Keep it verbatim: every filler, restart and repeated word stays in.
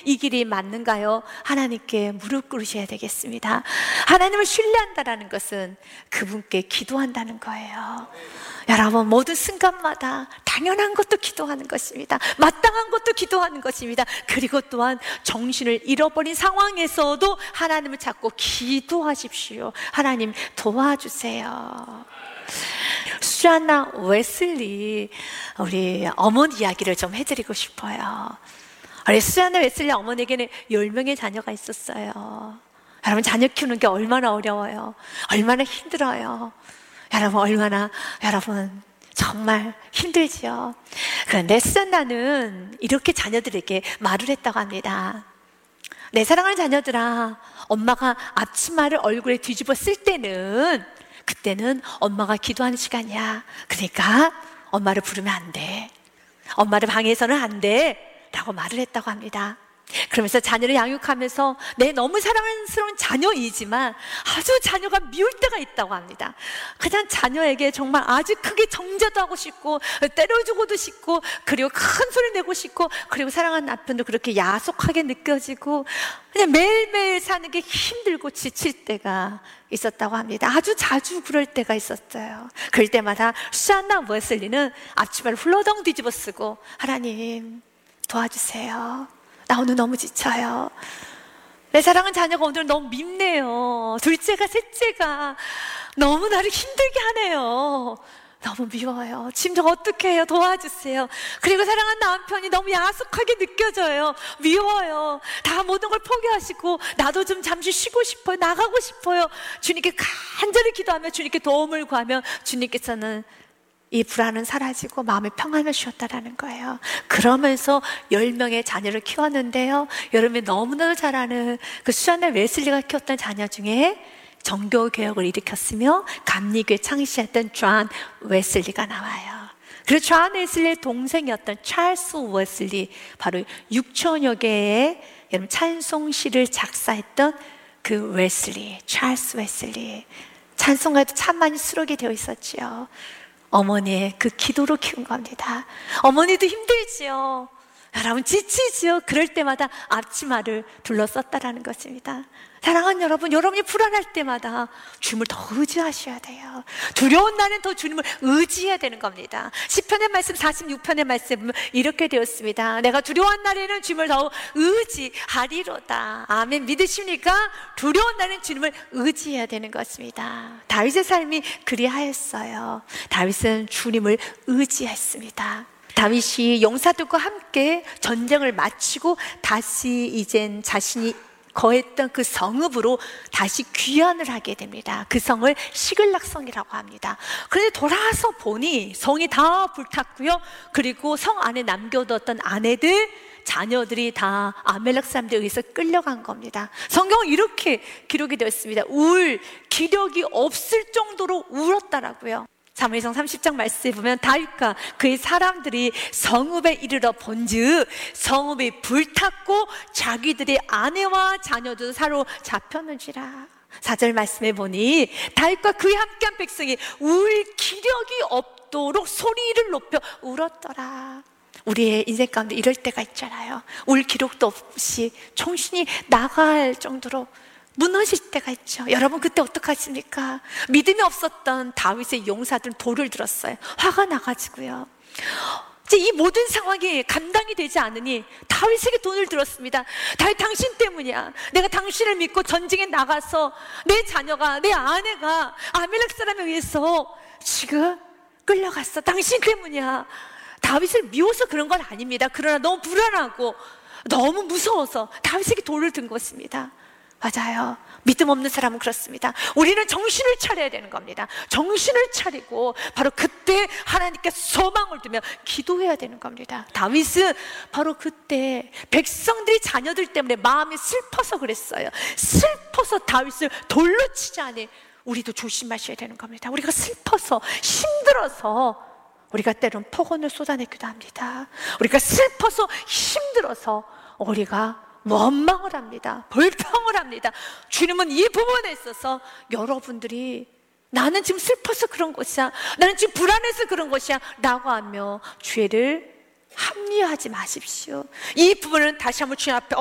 이 길이 맞는가요? 하나님께 무릎 꿇으셔야 되겠습니다. 하나님을 신뢰한다는 것은 그분께 기도한다는 거예요. 여러분, 모든 순간마다 당연한 것도 기도하는 것입니다. 마땅한 것도 기도하는 것입니다. 그리고 또한 정신을 잃어버린 상황에서도 하나님을 찾고 기도하십시오. 하나님 도와주세요. 수잔나 웨슬리, 우리 어머니 이야기를 좀 해드리고 싶어요. 우리 수잔나 웨슬리 어머니에게는 열 명의 자녀가 있었어요. 여러분, 자녀 키우는 게 얼마나 어려워요. 얼마나 힘들어요. 여러분, 얼마나 여러분 정말 힘들지요. 그런데 수잔나는 이렇게 자녀들에게 말을 했다고 합니다. 내 사랑하는 자녀들아, 엄마가 앞치마를 얼굴에 뒤집어 쓸 때는, 그때는 엄마가 기도하는 시간이야. 그러니까 엄마를 부르면 안 돼. 엄마를 방해해서는 안 돼. 라고 말을 했다고 합니다. 그러면서 자녀를 양육하면서 내 너무 사랑스러운 자녀이지만 아주 자녀가 미울 때가 있다고 합니다. 그냥 자녀에게 정말 아주 크게 정죄도 하고 싶고 때려주고도 싶고, 그리고 큰 소리 내고 싶고, 그리고 사랑하는 남편도 그렇게 야속하게 느껴지고, 그냥 매일매일 사는 게 힘들고 지칠 때가 있었다고 합니다. 아주 자주 그럴 때가 있었어요. 그럴 때마다 수잔나 웨슬리는 앞치마를 훌러덩 뒤집어 쓰고, 하나님 도와주세요. 나 오늘 너무 지쳐요. 내 사랑하는 자녀가 오늘 너무 밉네요. 둘째가 셋째가 너무 나를 힘들게 하네요. 너무 미워요. 지금 저 어떻게 해요? 도와주세요. 그리고 사랑하는 남편이 너무 야속하게 느껴져요. 미워요. 다 모든 걸 포기하시고 나도 좀 잠시 쉬고 싶어요. 나가고 싶어요. 주님께 간절히 기도하며 주님께 도움을 구하며 주님께서는 이 불안은 사라지고 마음의 평안을 주셨다라는 거예요. 그러면서 열 명의 자녀를 키웠는데요, 여러분이 너무나도 잘 아는 그 수잔나 웨슬리가 키웠던 자녀 중에 정교개혁을 일으켰으며 감리교회 창시했던 존 웨슬리가 나와요. 그리고 존 웨슬리의 동생이었던 찰스 웨슬리, 바로 육천여 개의 여러분 찬송시를 작사했던 그 웨슬리, 찰스 웨슬리. 찬송가에도 참 많이 수록이 되어 있었지요. 어머니의 그 기도로 키운 겁니다. 어머니도 힘들지요. 여러분 지치지요. 그럴 때마다 앞치마를 둘러썼다라는 것입니다. 사랑하는 여러분, 여러분이 불안할 때마다 주님을 더 의지하셔야 돼요. 두려운 날엔 더 주님을 의지해야 되는 겁니다. 시편의 말씀 사십육 편의 말씀에 보면 이렇게 되었습니다. 내가 두려운 날에는 주님을 더 의지하리로다. 아멘. 믿으십니까? 두려운 날엔 주님을 의지해야 되는 것입니다. 다윗의 삶이 그리하였어요. 다윗은 주님을 의지했습니다. 다윗이 용사들과 함께 전쟁을 마치고 다시 이젠 자신이 거했던 그 성읍으로 다시 귀환을 하게 됩니다. 그 성을 시글락성이라고 합니다. 그런데 돌아와서 보니 성이 다 불탔고요, 그리고 성 안에 남겨뒀던 아내들, 자녀들이 다 아멜렉 사람들에 의해서 끌려간 겁니다. 성경은 이렇게 기록이 되었습니다. 울 기력이 없을 정도로 울었다라고요. 사무엘상 삼십 장 말씀에 보면 다윗과 그의 사람들이 성읍에 이르러 본즉 성읍이 불탔고 자기들의 아내와 자녀도 사로잡혔는지라. 사 절 말씀에 보니 다윗과 그의 함께한 백성이 울 기력이 없도록 소리를 높여 울었더라. 우리의 인생 가운데 이럴 때가 있잖아요. 울 기력도 없이 정신이 나갈 정도로 무너질 때가 있죠. 여러분, 그때 어떡하십니까? 믿음이 없었던 다윗의 용사들은 돌을 들었어요. 화가 나가지고요. 이제 이 모든 상황이 감당이 되지 않으니 다윗에게 돈을 들었습니다. 다윗, 당신 때문이야. 내가 당신을 믿고 전쟁에 나가서 내 자녀가, 내 아내가 아멜렉 사람에 의해서 지금 끌려갔어. 당신 때문이야. 다윗을 미워서 그런 건 아닙니다. 그러나 너무 불안하고 너무 무서워서 다윗에게 돌을 든 것입니다. 맞아요. 믿음 없는 사람은 그렇습니다. 우리는 정신을 차려야 되는 겁니다. 정신을 차리고 바로 그때 하나님께 소망을 두며 기도해야 되는 겁니다. 다윗은 바로 그때 백성들이 자녀들 때문에 마음이 슬퍼서 그랬어요. 슬퍼서 다윗을 돌로 치지 않니 우리도 조심하셔야 되는 겁니다. 우리가 슬퍼서 힘들어서 우리가 때론 폭언을 쏟아내기도 합니다. 우리가 슬퍼서 힘들어서 우리가 원망을 합니다. 불평을 합니다. 주님은 이 부분에 있어서 여러분들이 나는 지금 슬퍼서 그런 것이야, 나는 지금 불안해서 그런 것이야 라고 하며 죄를 합리화하지 마십시오. 이 부분은 다시 한번 주님 앞에